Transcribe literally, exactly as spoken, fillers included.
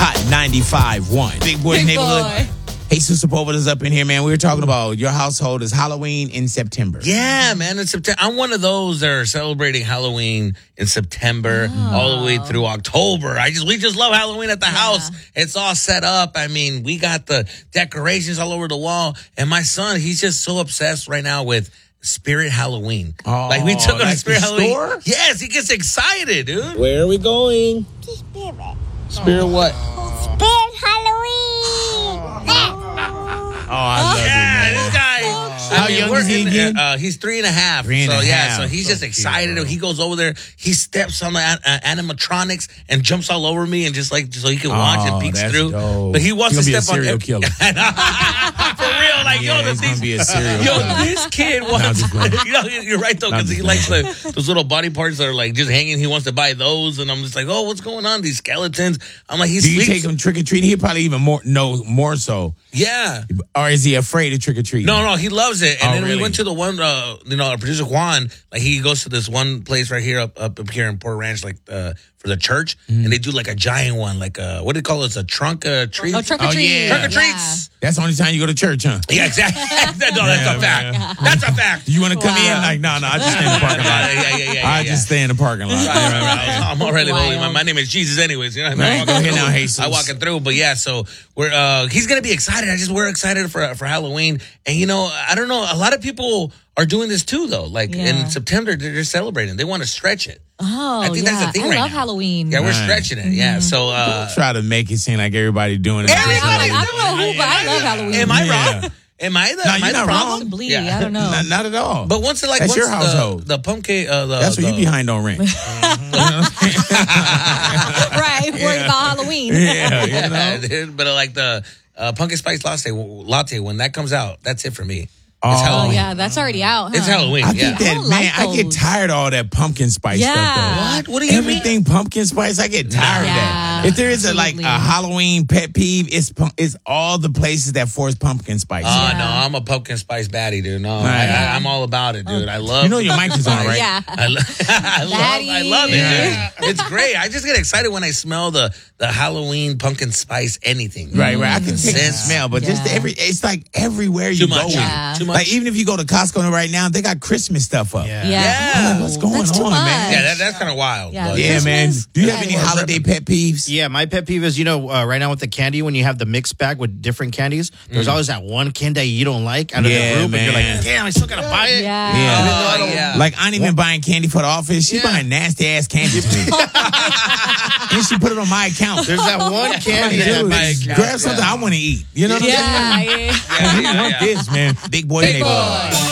Hot ninety-five point one. Big Boy Big Neighborhood. Boy. Jesus Sepulveda's up in here, man. We were talking about your household is Halloween in September. Yeah, man. In September, I'm one of those that are celebrating Halloween in September Oh. all the way through October. I just we just love Halloween at the house. It's all set up. I mean, we got the decorations all over the wall, and my son, he's just so obsessed right now with Spirit Halloween. Oh, like we took him like to Spirit the Halloween. store? Yes, he gets excited, dude. Where are we going? Spirit. Spirit what? Spirit Halloween. Oh, I love Yeah, it, man. this guy. How young we're is he in- again? Uh, he's three and a half. Three and so a yeah, half. so he's So just cute, excited. bro. He goes over there. He steps on the uh, animatronics and jumps all over me and just like so he can watch Oh, and peeks that's through. dope. But he wants He's to gonna step be a serial on killer. For real, like Yeah, yo, the he's gonna things, be a serial yo, killer. this kid No, I'm wants. just playing. You know, you're right though, No, I'm because he just likes the, those little body parts that are like just hanging. He wants to buy those, and I'm just like, oh, what's going on? These skeletons. I'm like, he Do you sleeps. take him trick or treating? He probably even more no more so. Yeah. Or is he afraid of trick or treating? No, no, he loves it. And Oh, then really? we went to the one, uh, you know, our producer Juan, like he goes to this one place right here up up, up here in Port Ranch, like uh, for the church, Mm-hmm. and they do like a giant one, like a, what do they call it? It's a trunk or treat? Oh, trunk or Oh, treat. yeah. Trunk or treats. That's the only time you go to church, huh? Yeah, exactly. no, that's Yeah, a fact. man. That's a fact. You want to come Wow. in? Like, no, no, I just stay in the parking lot. Yeah, yeah, yeah, yeah, I yeah. just stay in the parking lot. Right, right, right. I'm already Wild. holy. My, my name is Jesus, anyways. You know, Right, I'm go walking ahead through. now, Jesus. I walking through, but yeah. So we're uh, he's gonna be excited. I just we're excited for for Halloween, and you know, I don't know. A lot of people are doing this too, though. Like Yeah. in September, they're, they're celebrating. They want to stretch it. Oh, I think yeah. that's the thing I right love now. Halloween. Yeah, we're Right. stretching it. Yeah. So uh, Try to make it seem like everybody doing it. I, mean, Everybody- I don't know who, but I love Halloween. am I Yeah. wrong? Am I the? No, am you're I the not problem? wrong. Possibly. Yeah. I don't know. Not, not at all. But once it like That's once your the, household. the pumpkin, uh, the, That's the, what you behind on rent. Right, worried about Halloween. Yeah, you know. Dude, but uh, like the uh, pumpkin spice latte, latte, when that comes out, that's it for me. Oh, It's Oh, Halloween. yeah, that's already out. Huh? It's Halloween. I yeah. think that, I don't man, like I get those. tired of all that pumpkin spice Yeah. stuff, though. What? What do you Everything mean? pumpkin spice, I get tired of that. Yeah, If there is a like a absolutely. Halloween pet peeve, it's pum- it's all the places that force pumpkin spice. Oh Yeah. no, I'm a pumpkin spice baddie, dude. No, Right. I, I, I'm all about it, dude. I love. You know your mic is on, right? Yeah. I, lo- I love. I love it. Yeah. Dude. It's great. I just get excited when I smell the the Halloween pumpkin spice anything. Right, right. I can take the Sense. smell, but just Yeah. every it's like everywhere Too you go. much. with it. Yeah. Too much. Like even if you go to Costco right now, they got Christmas stuff up. Yeah. Yeah. I'm like, what's going That's too on, much. man? yeah, that, that's kind of wild. Yeah. but- Yeah, man. Christmas? Do you have any Yeah. holiday pet peeves? Yeah, my pet peeve is, you know, uh, right now with the candy, when you have the mixed bag with different candies, there's always that one candy you don't like out of Yeah, the group, and you're man. like, damn, I still gotta buy it. Yeah. Yeah. Even though I don't- yeah. Like I ain't even buying candy for the office. She Yeah. buying nasty ass candy to me. And she put it on my account. There's that one candy Dude, that my makes account. grab something I want to eat. You know what I'm Yeah, saying? yeah. I want this, man. Big boy Big neighborhood. boy.